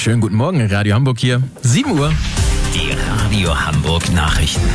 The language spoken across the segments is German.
Schönen guten Morgen, Radio Hamburg hier. 7 Uhr. Die Radio Hamburg Nachrichten.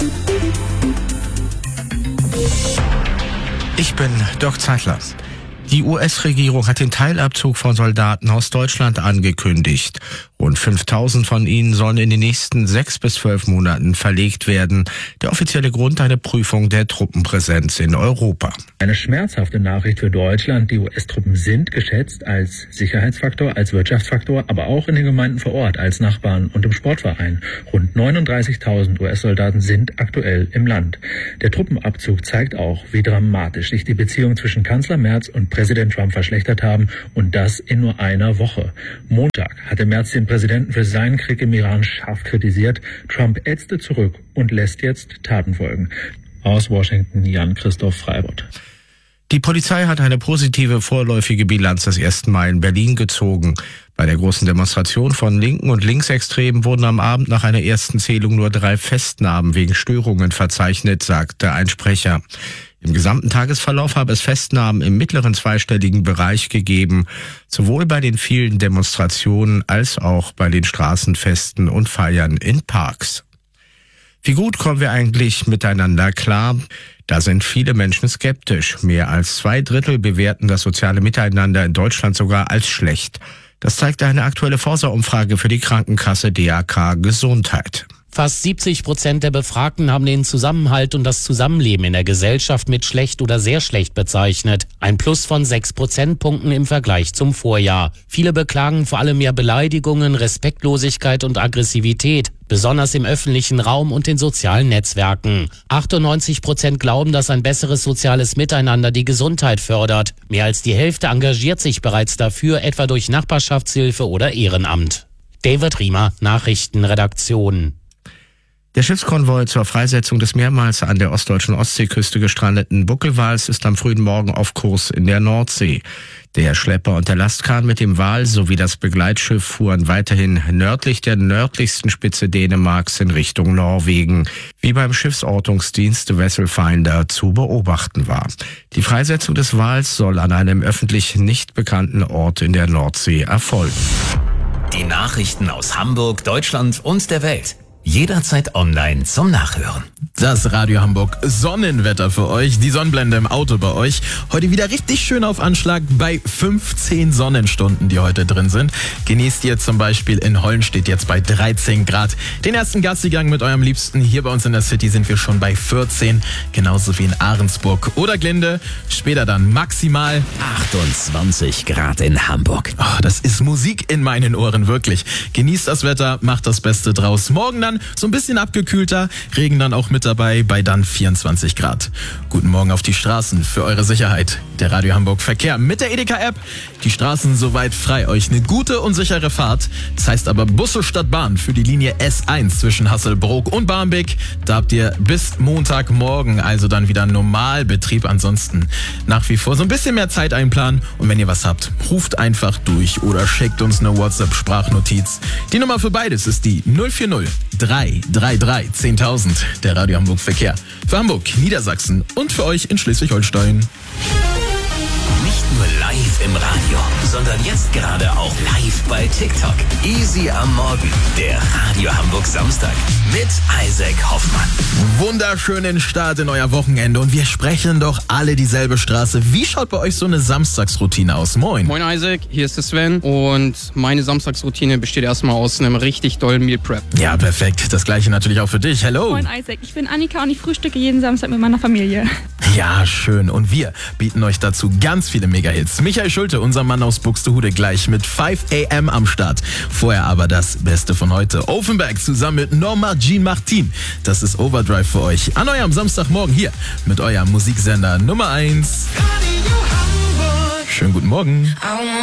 Ich bin Dirk Zeitler. Die US-Regierung hat den Teilabzug von Soldaten aus Deutschland angekündigt. Rund 5.000 von ihnen sollen in den nächsten 6 bis 12 Monaten verlegt werden. Der offizielle Grund: eine Prüfung der Truppenpräsenz in Europa. Eine schmerzhafte Nachricht für Deutschland. Die US-Truppen sind geschätzt als Sicherheitsfaktor, als Wirtschaftsfaktor, aber auch in den Gemeinden vor Ort, als Nachbarn und im Sportverein. Rund 39.000 US-Soldaten sind aktuell im Land. Der Truppenabzug zeigt auch, wie dramatisch sich die Beziehungen zwischen Kanzler Merz und Präsident Trump verschlechtert haben, und das in nur einer Woche. Montag hatte Merz den Präsidenten für seinen Krieg im Iran scharf kritisiert. Trump ätzte zurück und lässt jetzt Taten folgen. Aus Washington, Jan-Christoph Freibott. Die Polizei hat eine positive vorläufige Bilanz des 1. Mai in Berlin gezogen. Bei der großen Demonstration von Linken und Linksextremen wurden am Abend nach einer ersten Zählung nur 3 Festnahmen wegen Störungen verzeichnet, sagte ein Sprecher. Im gesamten Tagesverlauf habe es Festnahmen im mittleren zweistelligen Bereich gegeben, sowohl bei den vielen Demonstrationen als auch bei den Straßenfesten und Feiern in Parks. Wie gut kommen wir eigentlich miteinander klar? Da sind viele Menschen skeptisch. Mehr als 2/3 bewerten das soziale Miteinander in Deutschland sogar als schlecht. Das zeigt eine aktuelle Forsa-Umfrage für die Krankenkasse DAK Gesundheit. Fast 70% der Befragten haben den Zusammenhalt und das Zusammenleben in der Gesellschaft mit schlecht oder sehr schlecht bezeichnet. Ein Plus von 6 Prozentpunkten im Vergleich zum Vorjahr. Viele beklagen vor allem mehr Beleidigungen, Respektlosigkeit und Aggressivität, besonders im öffentlichen Raum und in sozialen Netzwerken. 98% glauben, dass ein besseres soziales Miteinander die Gesundheit fördert. Mehr als die Hälfte engagiert sich bereits dafür, etwa durch Nachbarschaftshilfe oder Ehrenamt. David Riemer, Nachrichtenredaktion. Der Schiffskonvoi zur Freisetzung des mehrmals an der ostdeutschen Ostseeküste gestrandeten Buckelwals ist am frühen Morgen auf Kurs in der Nordsee. Der Schlepper und der Lastkahn mit dem Wal sowie das Begleitschiff fuhren weiterhin nördlich der nördlichsten Spitze Dänemarks in Richtung Norwegen, wie beim Schiffsortungsdienst Vessel Finder zu beobachten war. Die Freisetzung des Wals soll an einem öffentlich nicht bekannten Ort in der Nordsee erfolgen. Die Nachrichten aus Hamburg, Deutschland und der Welt. Jederzeit online zum Nachhören. Das Radio Hamburg Sonnenwetter für euch. Die Sonnenblende im Auto bei euch. Heute wieder richtig schön auf Anschlag bei 15 Sonnenstunden, die heute drin sind. Genießt ihr zum Beispiel in Hollenstedt jetzt bei 13 Grad. Den ersten Gassigang mit eurem Liebsten. Hier bei uns in der City sind wir schon bei 14. Genauso wie in Ahrensburg oder Glinde. Später dann maximal 28 Grad in Hamburg. Oh, das ist Musik in meinen Ohren, wirklich. Genießt das Wetter, macht das Beste draus. Morgen dann so ein bisschen abgekühlter, Regen dann auch mit dabei bei dann 24 Grad. Guten Morgen auf die Straßen für eure Sicherheit. Der Radio Hamburg Verkehr mit der Edeka-App. Die Straßen soweit frei. Euch eine gute und sichere Fahrt. Das heißt aber Busse statt Bahn für die Linie S1 zwischen Hasselbrook und Barmbek. Da habt ihr bis Montagmorgen also dann wieder Normalbetrieb. Ansonsten nach wie vor so ein bisschen mehr Zeit einplanen. Und wenn ihr was habt, ruft einfach durch oder schickt uns eine WhatsApp-Sprachnotiz. Die Nummer für beides ist die 040 333 10.000. Der Radio Hamburg Verkehr. Für Hamburg, Niedersachsen und für euch in Schleswig-Holstein. Nicht nur live im Radio, sondern jetzt gerade auch live bei TikTok. Easy am Morgen, der Radio Hamburg Samstag mit Isaac Hoffmann. Wunderschönen Start in euer Wochenende und wir sprechen doch alle dieselbe Straße. Wie schaut bei euch so eine Samstagsroutine aus? Moin. Moin Isaac, hier ist der Sven und meine Samstagsroutine besteht erstmal aus einem richtig dollen Meal Prep. Ja, perfekt. Das gleiche natürlich auch für dich. Hello. Moin Isaac, ich bin Annika und ich frühstücke jeden Samstag mit meiner Familie. Ja, schön. Und wir bieten euch dazu ganz viele Mega-Hits. Michael Schulte, unser Mann aus Buxtehude, gleich mit 5 AM am Start. Vorher aber das Beste von heute. Offenberg zusammen mit Norma Jean Martin. Das ist Overdrive für euch. An eurem Samstagmorgen hier mit eurem Musiksender Nummer 1. Schönen guten Morgen.